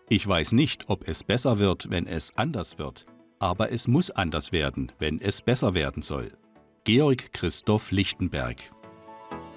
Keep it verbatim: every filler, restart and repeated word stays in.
Ich weiß nicht, ob es besser wird, wenn es anders wird, aber es muss anders werden, wenn es besser werden soll. Georg Christoph Lichtenberg